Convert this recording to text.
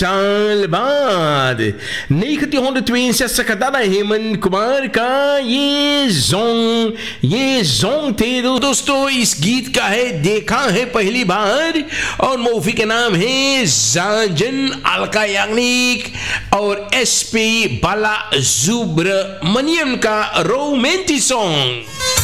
साल बाद 1962 का दादा हेमंत कुमार का ये जोंग थे दोस्तों। इस गीत का है देखा है पहली बार और मूवी का नाम है जाजन अलका याग्निक और एसपी बाला सुब्रमण्यम का रोमांटिक सॉन्ग।